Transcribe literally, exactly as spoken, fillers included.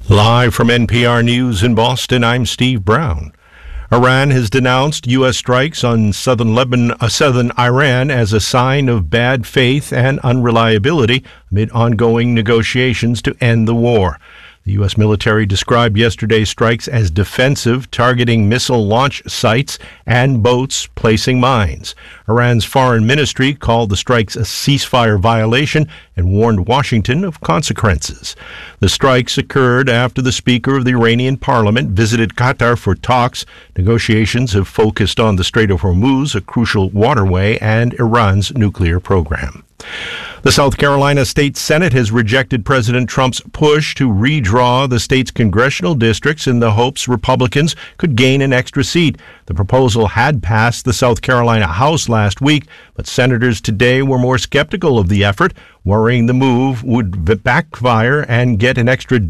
Live from N P R News in Boston, I'm Steve Brown. Iran has denounced U S strikes on southern Lebanon, uh, southern Iran as a sign of bad faith and unreliability amid ongoing negotiations to end the war. The U S military described yesterday's strikes as defensive, targeting missile launch sites and boats placing mines. Iran's foreign ministry called the strikes a ceasefire violation and warned Washington of consequences. The strikes occurred after the Speaker of the Iranian parliament visited Qatar for talks. Negotiations have focused on the Strait of Hormuz, a crucial waterway, and Iran's nuclear program. The South Carolina State Senate has rejected President Trump's push to redraw the state's congressional districts in the hopes Republicans could gain an extra seat. The proposal had passed the South Carolina House last week, but senators today were more skeptical of the effort, worrying the move would backfire and get an extra